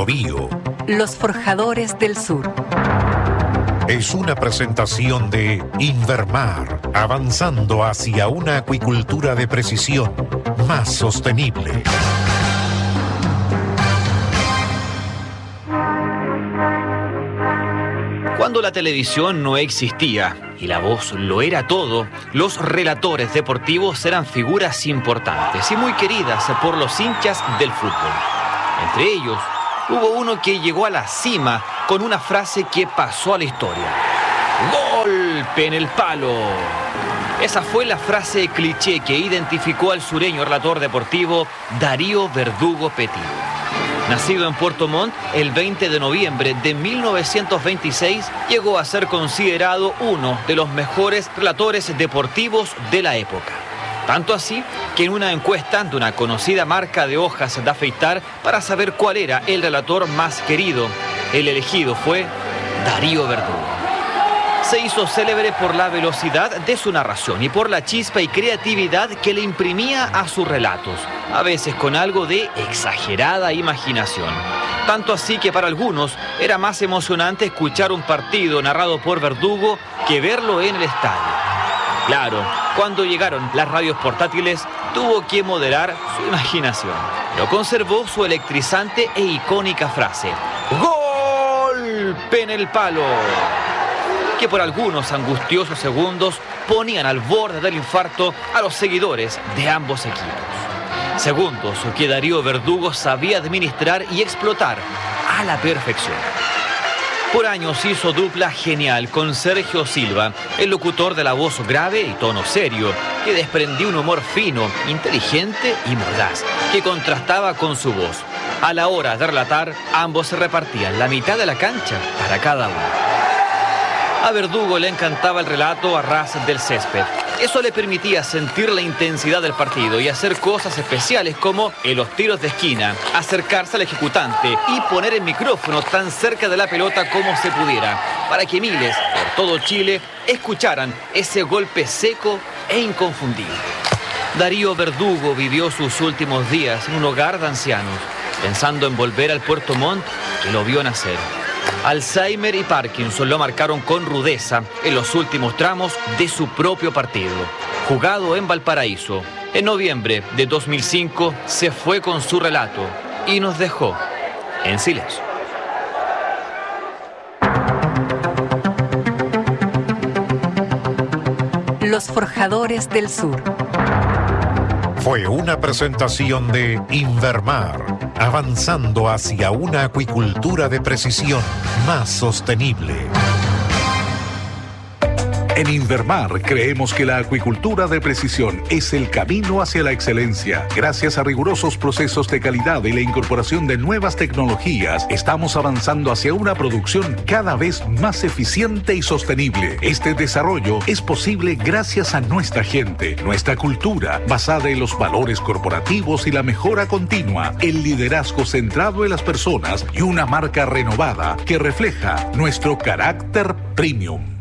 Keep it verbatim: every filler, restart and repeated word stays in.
Biobío. Los Forjadores del Sur. Es una presentación de Invermar, avanzando hacia una acuicultura de precisión más sostenible. Cuando la televisión no existía y la voz lo era todo, los relatores deportivos eran figuras importantes y muy queridas por los hinchas del fútbol. Entre ellos, hubo uno que llegó a la cima con una frase que pasó a la historia: ¡Golpe en el palo! Esa fue la frase cliché que identificó al sureño relator deportivo Darío Verdugo Petit. Nacido en Puerto Montt el veinte de noviembre de mil novecientos veintiséis, llegó a ser considerado uno de los mejores relatores deportivos de la época. Tanto así que en una encuesta ante una conocida marca de hojas de afeitar para saber cuál era el relator más querido, el elegido fue Darío Verdugo. Se hizo célebre por la velocidad de su narración y por la chispa y creatividad que le imprimía a sus relatos, a veces con algo de exagerada imaginación. Tanto así que para algunos era más emocionante escuchar un partido narrado por Verdugo que verlo en el estadio. Claro, cuando llegaron las radios portátiles, tuvo que moderar su imaginación, pero conservó su electrizante e icónica frase: ¡Golpe en el palo!, que por algunos angustiosos segundos ponían al borde del infarto a los seguidores de ambos equipos. Segundos que Darío Verdugo sabía administrar y explotar a la perfección. Por años hizo dupla genial con Sergio Silva, el locutor de la voz grave y tono serio, que desprendía un humor fino, inteligente y mordaz, que contrastaba con su voz. A la hora de relatar, ambos se repartían la mitad de la cancha para cada uno. A Verdugo le encantaba el relato a ras del césped. Eso le permitía sentir la intensidad del partido y hacer cosas especiales como en los tiros de esquina, acercarse al ejecutante y poner el micrófono tan cerca de la pelota como se pudiera, para que miles por todo Chile escucharan ese golpe seco e inconfundible. Darío Verdugo vivió sus últimos días en un hogar de ancianos, pensando en volver al Puerto Montt que lo vio nacer. Alzheimer y Parkinson lo marcaron con rudeza en los últimos tramos de su propio partido, jugado en Valparaíso. En noviembre de dos mil cinco se fue con su relato y nos dejó en silencio. Los Forjadores del Sur. Fue una presentación de Invermar, avanzando hacia una acuicultura de precisión más sostenible. En Invermar creemos que la acuicultura de precisión es el camino hacia la excelencia. Gracias a rigurosos procesos de calidad y la incorporación de nuevas tecnologías, estamos avanzando hacia una producción cada vez más eficiente y sostenible. Este desarrollo es posible gracias a nuestra gente, nuestra cultura, basada en los valores corporativos y la mejora continua, el liderazgo centrado en las personas y una marca renovada que refleja nuestro carácter premium.